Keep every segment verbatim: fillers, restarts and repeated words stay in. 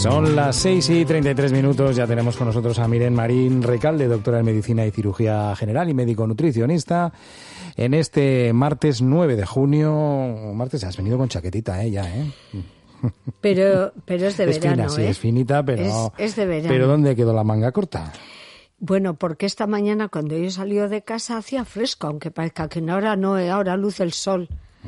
Son las seis y treinta y tres minutos, ya tenemos con nosotros a Miren Marín Recalde, doctora en Medicina y Cirugía General y médico nutricionista, en este martes nueve de junio. Martes, has venido con chaquetita, ¿eh? Ya, ¿eh? Pero, pero es de es verano, fina, sí, ¿eh? es finita, pero... Es, es de verano. ¿Pero dónde quedó la manga corta? Bueno, porque esta mañana cuando yo salí de casa hacía fresco, aunque parezca que ahora no, ahora luce el sol.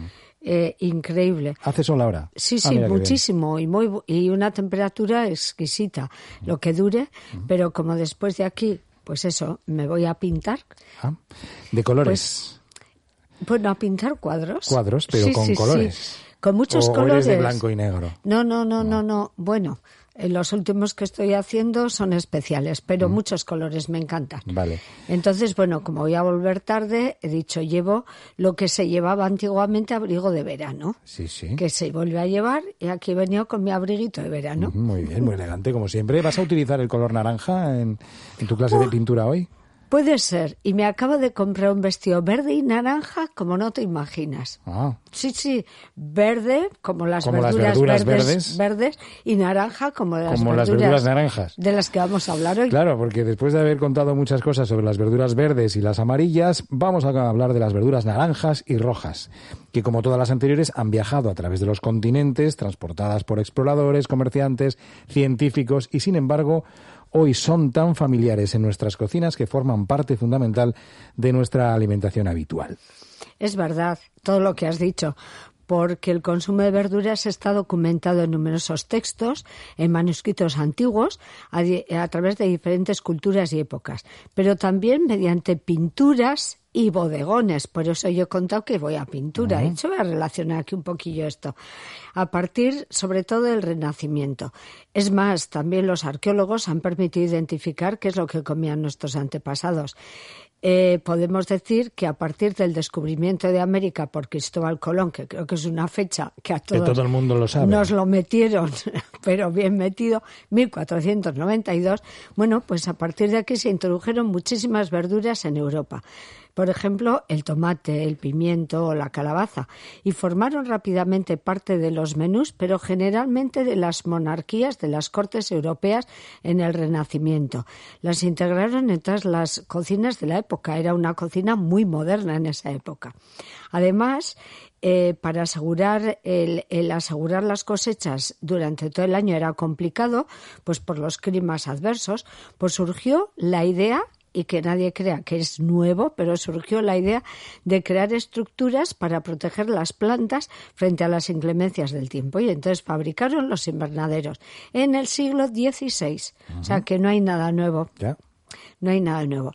Eh, increíble. ¿Hace sol ahora? Sí, ah, sí, muchísimo y muy y una temperatura exquisita, lo que dure, uh-huh. Pero como después de aquí, pues eso, me voy a pintar. Ah, ¿de colores? Pues, bueno, a pintar cuadros. Cuadros, pero sí, con sí, colores. Sí. Con muchos o, colores. ¿O eres de blanco y negro? No, no, no, no, no. Bueno, los últimos que estoy haciendo son especiales, pero mm. muchos colores me encantan. Vale. Entonces, bueno, como voy a volver tarde, he dicho, llevo lo que se llevaba antiguamente, abrigo de verano. Sí, sí. Que se vuelve a llevar y aquí he venido con mi abriguito de verano. Muy bien, muy elegante, como siempre. ¿Vas a utilizar el color naranja en, en tu clase uh. de pintura hoy? Puede ser. Y me acabo de comprar un vestido verde y naranja como no te imaginas. Ah. Sí, sí. Verde, como las como verduras, las verduras verdes, verdes. verdes. Y naranja, como, las, como verduras las verduras naranjas. De las que vamos a hablar hoy. Claro, porque después de haber contado muchas cosas sobre las verduras verdes y las amarillas, vamos a hablar de las verduras naranjas y rojas, que como todas las anteriores han viajado a través de los continentes, transportadas por exploradores, comerciantes, científicos y, sin embargo, hoy son tan familiares en nuestras cocinas que forman parte fundamental de nuestra alimentación habitual. Es verdad, todo lo que has dicho, porque el consumo de verduras está documentado en numerosos textos, en manuscritos antiguos, a, a través de diferentes culturas y épocas, pero también mediante pinturas y bodegones. Por eso yo he contado que voy a pintura. Uh-huh. Y yo voy a relacionar aquí un poquillo esto. A partir, sobre todo, del Renacimiento. Es más, también los arqueólogos han permitido identificar qué es lo que comían nuestros antepasados. Eh, podemos decir que a partir del descubrimiento de América por Cristóbal Colón, que creo que es una fecha que a todos que todo el mundo lo sabe, nos lo metieron, pero bien metido, mil cuatrocientos noventa y dos, bueno, pues a partir de aquí se introdujeron muchísimas verduras en Europa. Por ejemplo, el tomate, el pimiento o la calabaza, y formaron rápidamente parte de los menús, pero generalmente de las monarquías, de las cortes europeas en el Renacimiento. Las integraron en todas las cocinas de la época, era una cocina muy moderna en esa época. Además, eh, para asegurar el, el asegurar las cosechas durante todo el año era complicado, pues por los climas adversos, pues surgió la idea, y que nadie crea que es nuevo, pero surgió la idea de crear estructuras para proteger las plantas frente a las inclemencias del tiempo. Y entonces fabricaron los invernaderos en el siglo dieciséis. Uh-huh. O sea que no hay nada nuevo. Yeah. No hay nada nuevo.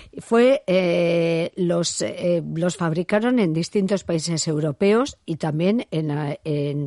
Fue eh, los, eh, los fabricaron en distintos países europeos y también en, en